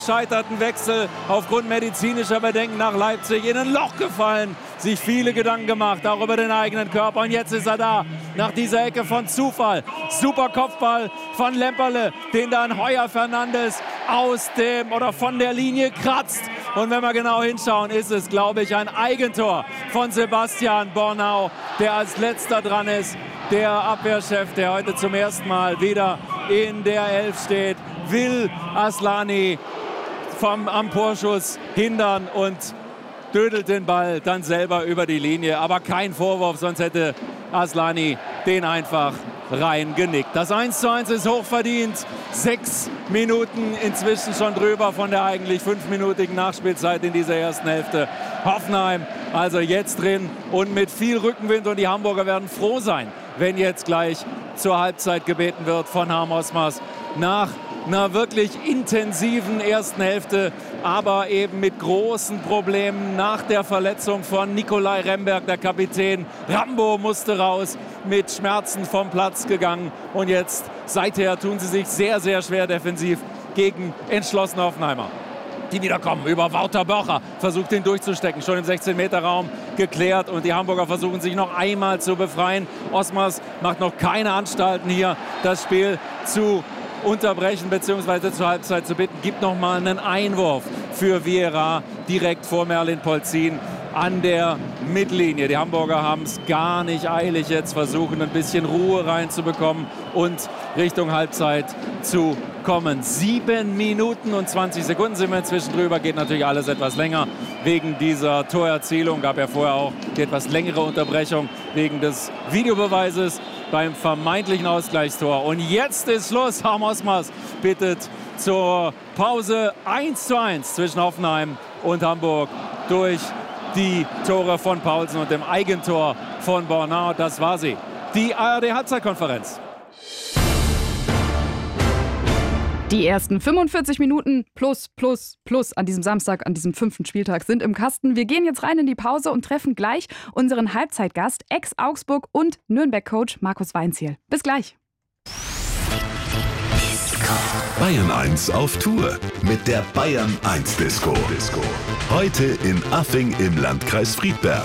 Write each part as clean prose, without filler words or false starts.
Scheiterten Wechsel aufgrund medizinischer Bedenken nach Leipzig in ein Loch gefallen, sich viele Gedanken gemacht, auch über den eigenen Körper. Und jetzt ist er da, nach dieser Ecke von Zufall. Super Kopfball von Lemperle, den dann Heuer Fernandes von der Linie kratzt. Und wenn wir genau hinschauen, ist es, glaube ich, ein Eigentor von Sebastian Bornau, der als letzter dran ist. Der Abwehrchef, der heute zum ersten Mal wieder in der Elf steht, will Aslani am Torschuss hindern und dödelt den Ball dann selber über die Linie. Aber kein Vorwurf, sonst hätte Aslani den einfach reingenickt. Das 1:1 ist hochverdient. 6 Minuten inzwischen schon drüber von der eigentlich 5-minütigen Nachspielzeit in dieser ersten Hälfte. Hoffenheim also jetzt drin und mit viel Rückenwind. Und die Hamburger werden froh sein, wenn jetzt gleich zur Halbzeit gebeten wird von Harm Osmas. Nach einer wirklich intensiven ersten Hälfte, aber eben mit großen Problemen nach der Verletzung von Nikolai Remberg, der Kapitän. Rambo musste raus, mit Schmerzen vom Platz gegangen. Und jetzt, seither tun sie sich sehr, sehr schwer defensiv gegen entschlossene Hoffenheimer. Die wiederkommen über Wouter Börcher, versucht ihn durchzustecken, schon im 16-Meter-Raum geklärt. Und die Hamburger versuchen sich noch einmal zu befreien. Osmas macht noch keine Anstalten hier, das Spiel zu unterbrechen bzw. zur Halbzeit zu bitten. Gibt noch mal einen Einwurf für Vieira direkt vor Merlin Polzin an der Mittellinie. Die Hamburger haben es gar nicht eilig jetzt, versuchen ein bisschen Ruhe reinzubekommen und Richtung Halbzeit zu kommen. 7 Minuten und 20 Sekunden sind wir inzwischen drüber. Geht natürlich alles etwas länger wegen dieser Torerzielung. Gab ja vorher auch die etwas längere Unterbrechung wegen des Videobeweises beim vermeintlichen Ausgleichstor. Und jetzt ist Schluss. Harm Osmas bittet zur Pause. 1:1 zwischen Hoffenheim und Hamburg durch die Tore von Paulsen und dem Eigentor von Bornau. Das war sie. Die ARD-Halbzeitkonferenz. Die ersten 45 Minuten plus an diesem Samstag, an diesem 5. Spieltag sind im Kasten. Wir gehen jetzt rein in die Pause und treffen gleich unseren Halbzeitgast, Ex-Augsburg und Nürnberg-Coach Markus Weinzierl. Bis gleich. Bayern 1 auf Tour mit der Bayern 1 Disco. Heute in Affing im Landkreis Friedberg.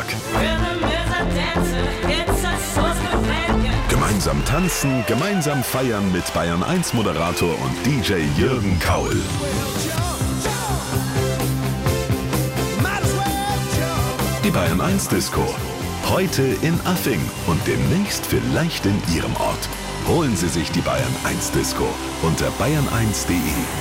Gemeinsam tanzen, gemeinsam feiern mit Bayern 1 Moderator und DJ Jürgen Kaul. Die Bayern 1 Disco. Heute in Affing und demnächst vielleicht in Ihrem Ort. Holen Sie sich die Bayern 1 Disco unter bayern1.de.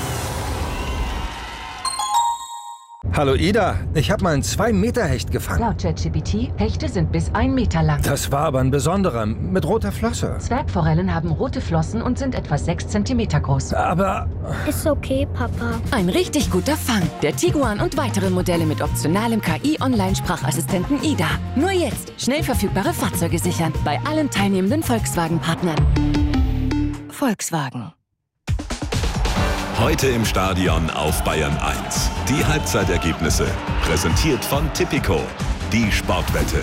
Hallo Ida, ich habe mal einen 2-Meter-Hecht gefangen. Laut ChatGPT, Hechte sind bis 1 Meter lang. Das war aber ein besonderer, mit roter Flosse. Zwergforellen haben rote Flossen und sind etwa 6 Zentimeter groß. Aber... Ist okay, Papa. Ein richtig guter Fang. Der Tiguan und weitere Modelle mit optionalem KI-Online-Sprachassistenten Ida. Nur jetzt schnell verfügbare Fahrzeuge sichern. Bei allen teilnehmenden Volkswagen-Partnern. Volkswagen. Heute im Stadion auf Bayern 1. Die Halbzeitergebnisse. Präsentiert von Tipico. Die Sportwette.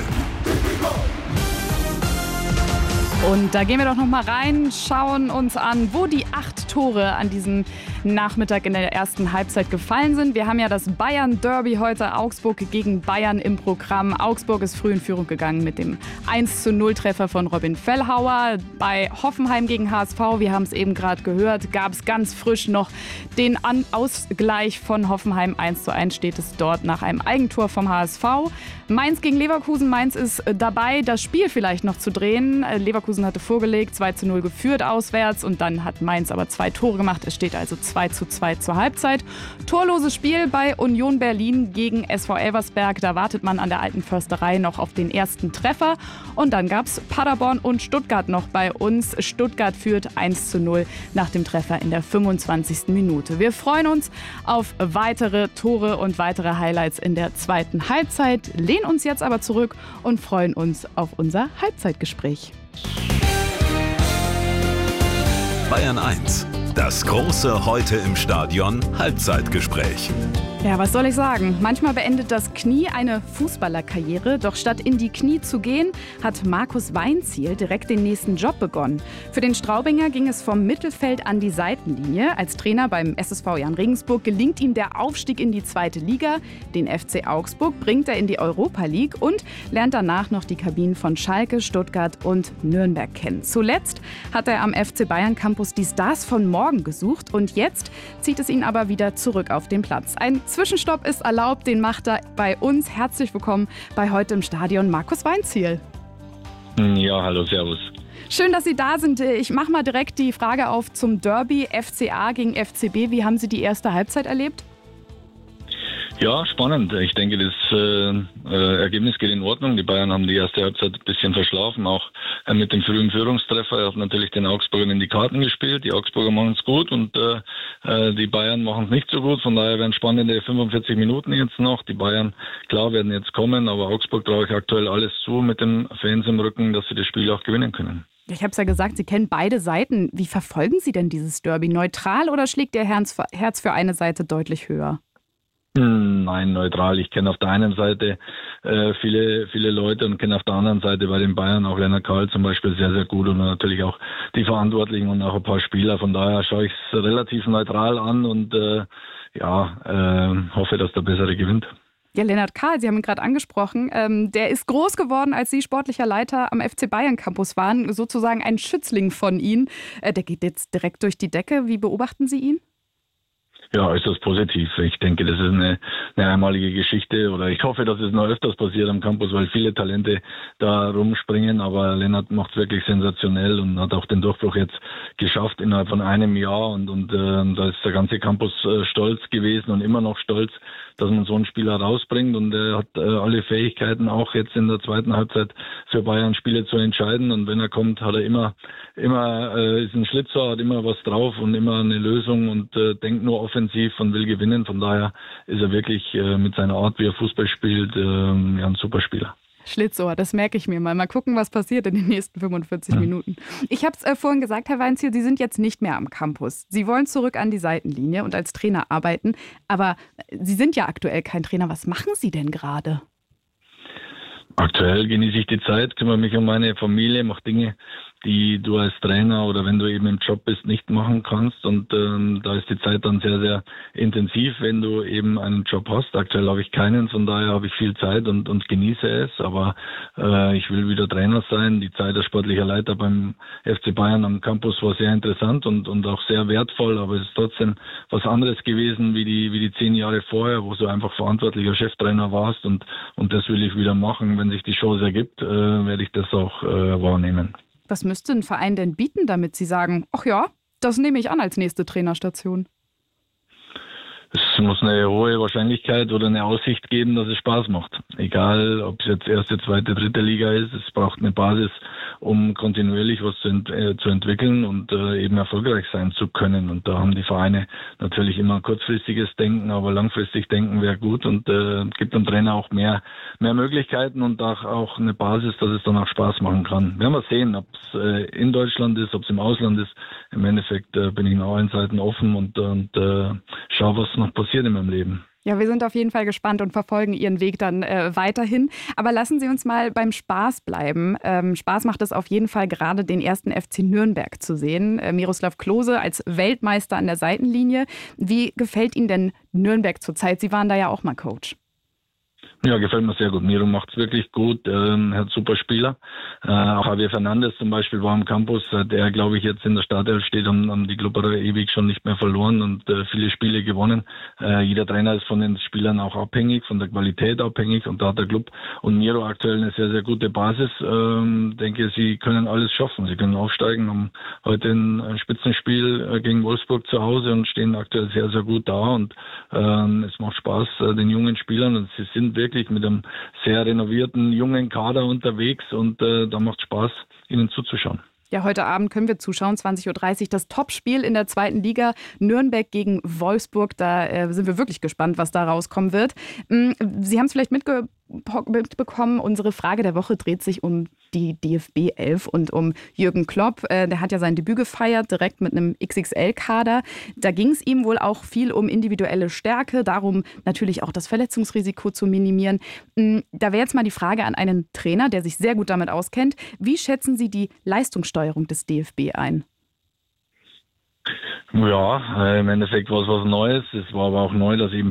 Und da gehen wir doch noch mal rein, schauen uns an, wo die 8 Tore an diesem Nachmittag in der ersten Halbzeit gefallen sind. Wir haben ja das Bayern-Derby heute, Augsburg gegen Bayern im Programm. Augsburg ist früh in Führung gegangen mit dem 1:0-Treffer von Robin Fellhauer. Bei Hoffenheim gegen HSV, wir haben es eben gerade gehört, gab es ganz frisch noch den Ausgleich von Hoffenheim. 1:1 steht es dort nach einem Eigentor vom HSV. Mainz gegen Leverkusen. Mainz ist dabei, das Spiel vielleicht noch zu drehen. Leverkusen hatte vorgelegt, 2:0 geführt auswärts und dann hat Mainz aber 2 Tore gemacht. Es steht also 2:2 zur Halbzeit. Torloses Spiel bei Union Berlin gegen SV Elversberg. Da wartet man an der alten Försterei noch auf den ersten Treffer. Und dann gab es Paderborn und Stuttgart noch bei uns. Stuttgart führt 1:0 nach dem Treffer in der 25. Minute. Wir freuen uns auf weitere Tore und weitere Highlights in der zweiten Halbzeit, lehnen uns jetzt aber zurück und freuen uns auf unser Halbzeitgespräch. Bayern 1. Das große Heute im Stadion Halbzeitgespräch. Ja, was soll ich sagen? Manchmal beendet das Knie eine Fußballerkarriere. Doch statt in die Knie zu gehen, hat Markus Weinzierl direkt den nächsten Job begonnen. Für den Straubinger ging es vom Mittelfeld an die Seitenlinie. Als Trainer beim SSV Jan Regensburg gelingt ihm der Aufstieg in die 2. Liga. Den FC Augsburg bringt er in die Europa League und lernt danach noch die Kabinen von Schalke, Stuttgart und Nürnberg kennen. Zuletzt hat er am FC Bayern Campus die Stars von morgen gesucht und jetzt zieht es ihn aber wieder zurück auf den Platz. Ein Zwischenstopp ist erlaubt, den macht er bei uns. Herzlich willkommen bei Heute im Stadion, Markus Weinzierl. Ja, hallo, servus. Schön, dass Sie da sind. Ich mache mal direkt die Frage auf zum Derby FCA gegen FCB. Wie haben Sie die erste Halbzeit erlebt? Ja, spannend. Ich denke, das Ergebnis geht in Ordnung. Die Bayern haben die erste Halbzeit ein bisschen verschlafen, auch mit dem frühen Führungstreffer. Er hat natürlich den Augsburgern in die Karten gespielt. Die Augsburger machen es gut und die Bayern machen es nicht so gut. Von daher werden spannende 45 Minuten jetzt noch. Die Bayern, klar, werden jetzt kommen, aber Augsburg traue ich aktuell alles zu mit den Fans im Rücken, dass sie das Spiel auch gewinnen können. Ich habe es ja gesagt, Sie kennen beide Seiten. Wie verfolgen Sie denn dieses Derby? Neutral oder schlägt Ihr Herz für eine Seite deutlich höher? Nein, neutral. Ich kenne auf der einen Seite viele Leute und kenne auf der anderen Seite bei den Bayern auch Lennart Kahl zum Beispiel sehr, sehr gut und natürlich auch die Verantwortlichen und auch ein paar Spieler. Von daher schaue ich es relativ neutral an und hoffe, dass der Bessere gewinnt. Ja, Lennart Kahl, Sie haben ihn gerade angesprochen, der ist groß geworden, als Sie sportlicher Leiter am FC Bayern Campus waren, sozusagen ein Schützling von Ihnen. Der geht jetzt direkt durch die Decke. Wie beobachten Sie ihn? Ja, äußerst positiv. Ich denke, das ist eine einmalige Geschichte oder ich hoffe, dass es noch öfters passiert am Campus, weil viele Talente da rumspringen, aber Lennart macht es wirklich sensationell und hat auch den Durchbruch jetzt geschafft innerhalb von einem Jahr und da ist der ganze Campus stolz gewesen und immer noch stolz, dass man so einen Spieler rausbringt und er hat alle Fähigkeiten, auch jetzt in der zweiten Halbzeit für Bayern Spiele zu entscheiden und wenn er kommt, hat er immer ist ein Schlitzer, hat immer was drauf und immer eine Lösung und denkt nur offensiv und will gewinnen. Von daher ist er wirklich mit seiner Art, wie er Fußball spielt, ein super Spieler. Schlitzohr, das merke ich mir mal. Mal gucken, was passiert in den nächsten 45 Minuten. Ich habe es vorhin gesagt, Herr Weinzierl, Sie sind jetzt nicht mehr am Campus. Sie wollen zurück an die Seitenlinie und als Trainer arbeiten. Aber Sie sind ja aktuell kein Trainer. Was machen Sie denn gerade? Aktuell genieße ich die Zeit, kümmere mich um meine Familie, mache Dinge, die du als Trainer oder wenn du eben im Job bist, nicht machen kannst. Und da ist die Zeit dann sehr, sehr intensiv, wenn du eben einen Job hast. Aktuell habe ich keinen, von daher habe ich viel Zeit und genieße es. Aber ich will wieder Trainer sein. Die Zeit als sportlicher Leiter beim FC Bayern am Campus war sehr interessant und auch sehr wertvoll. Aber es ist trotzdem was anderes gewesen wie die 10 Jahre vorher, wo du einfach verantwortlicher Cheftrainer warst. Und das will ich wieder machen. Wenn sich die Chance ergibt, werde ich das auch wahrnehmen. Was müsste ein Verein denn bieten, damit Sie sagen, ach ja, das nehme ich an als nächste Trainerstation? Es muss eine hohe Wahrscheinlichkeit oder eine Aussicht geben, dass es Spaß macht. Egal, ob es jetzt erste, zweite, dritte Liga ist. Es braucht eine Basis, um kontinuierlich was zu entwickeln und eben erfolgreich sein zu können. Und da haben die Vereine natürlich immer kurzfristiges Denken, aber langfristig denken wäre gut und gibt dem Trainer auch mehr Möglichkeiten und auch eine Basis, dass es dann auch Spaß machen kann. Werden wir sehen, ob es in Deutschland ist, ob es im Ausland ist. Im Endeffekt bin ich nach allen Seiten offen und schaue, was noch passiert in meinem Leben. Ja, wir sind auf jeden Fall gespannt und verfolgen Ihren Weg dann weiterhin. Aber lassen Sie uns mal beim Spaß bleiben. Spaß macht es auf jeden Fall gerade, den ersten FC Nürnberg zu sehen. Miroslav Klose als Weltmeister an der Seitenlinie. Wie gefällt Ihnen denn Nürnberg zurzeit? Sie waren da ja auch mal Coach. Ja, gefällt mir sehr gut. Miro macht es wirklich gut. Er hat super Spieler. Auch Javier Fernandes zum Beispiel war am Campus, der, glaube ich, jetzt in der Startelf steht, haben die Klubberer ewig schon nicht mehr verloren und viele Spiele gewonnen. Jeder Trainer ist von den Spielern auch abhängig, von der Qualität abhängig und da hat der Club und Miro aktuell eine sehr, sehr gute Basis. Denke, sie können alles schaffen. Sie können aufsteigen, haben heute ein Spitzenspiel gegen Wolfsburg zu Hause und stehen aktuell sehr, sehr gut da und es macht Spaß den jungen Spielern und sie sind wirklich mit einem sehr renovierten, jungen Kader unterwegs und da macht Spaß, ihnen zuzuschauen. Ja, heute Abend können wir zuschauen, 20.30 Uhr, das Topspiel in der 2. Liga, Nürnberg gegen Wolfsburg. Da sind wir wirklich gespannt, was da rauskommen wird. Sie haben es vielleicht mitbekommen, unsere Frage der Woche dreht sich um die DFB 11 und um Jürgen Klopp. Der hat ja sein Debüt gefeiert, direkt mit einem XXL-Kader. Da ging es ihm wohl auch viel um individuelle Stärke, darum natürlich auch das Verletzungsrisiko zu minimieren. Da wäre jetzt mal die Frage an einen Trainer, der sich sehr gut damit auskennt. Wie schätzen Sie die Leistungssteuerung des DFB ein? Ja, im Endeffekt war es was Neues. Es war aber auch neu, dass eben